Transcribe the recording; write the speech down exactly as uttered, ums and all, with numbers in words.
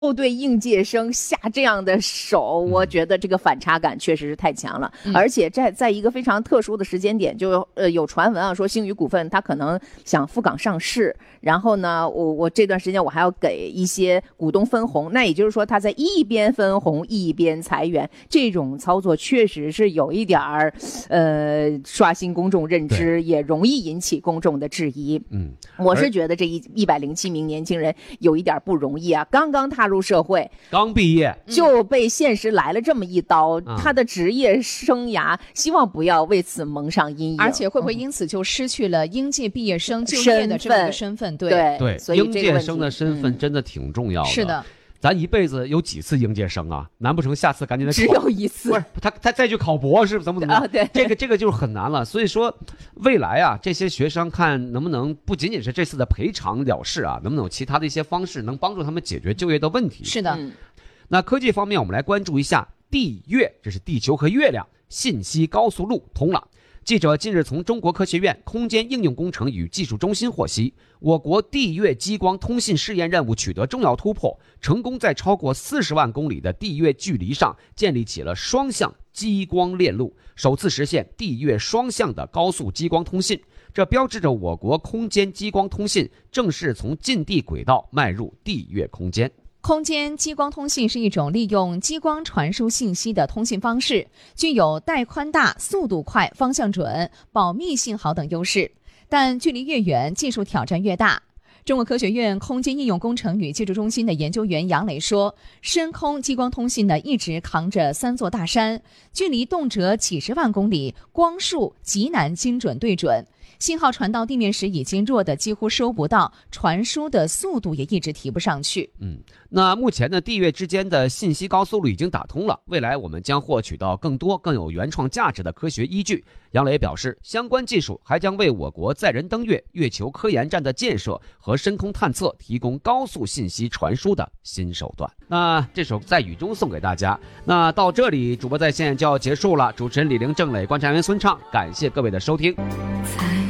对应届生下这样的手，我觉得这个反差感确实是太强了。嗯、而且在在一个非常特殊的时间点，就呃有传闻啊，说星宇股份它可能想赴港上市，然后呢，我我这段时间我还要给一些股东分红，那也就是说他在一边分红一边裁员，这种操作确实是有一点儿呃刷新公众认知，也容易引起公众的质疑。嗯，我是觉得这一一百零七名年轻人有一点不容易啊，刚刚踏入入社会， 刚毕业就被现实来了这么一刀，嗯、他的职业生涯希望不要为此蒙上阴影， 而且会不会因此就失去了应届毕业生就业的这么一个身份？ 对对， 所以应届生的身份真的挺重要的。 嗯、是的。 咱一辈子有几次应届生啊？难不成下次赶紧的只有一次？ 不是他，他再去考博士怎么怎么样？ 啊、对， 这个这个就是很难了。所以说，未来啊，这些学生看能不能不仅仅是这次的赔偿了事啊，能不能有其他的一些方式能帮助他们解决就业的问题？ 是的。 嗯、 那科技方面，我们来关注一下地月，这是地球和月亮信息高速路通了。记者近日从中国科学院空间应用工程与技术中心获悉，我国地月激光通信试验任务取得重要突破，成功在超过四十万公里的地月距离上建立起了双向激光链路，首次实现地月双向的高速激光通信。这标志着我国空间激光通信正式从近地轨道迈入地月空间。 空间激光通信是一种利用激光传输信息的通信方式，具有带宽大、速度快、方向准、保密性好等优势，但距离越远，技术挑战越大。中国科学院空间应用工程与技术中心的研究员杨磊说，深空激光通信呢一直扛着三座大山，距离动辄几十万公里，光束极难精准对准。信号传到地面时已经弱得几乎收不到，传输的速度也一直提不上去。 嗯，那目前呢，地月之间的信息高速路已经打通了，未来我们将获取到更多更有原创价值的科学依据。杨磊表示，相关技术还将为我国载人登月、月球科研站的建设和深空探测提供高速信息传输的新手段。那这首《在雨中》送给大家。那到这里，主播在线就要结束了。主持人李玲、郑磊，观察员孙畅，感谢各位的收听。